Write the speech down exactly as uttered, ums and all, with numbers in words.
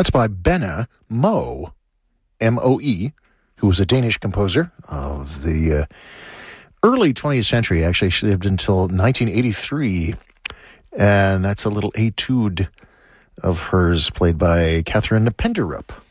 That's by Benna Moe, M O E, who was a Danish composer of the uh, early twentieth century. Actually, she lived until nineteen eighty-three, and that's a little etude of hers played by Catherine Penderup.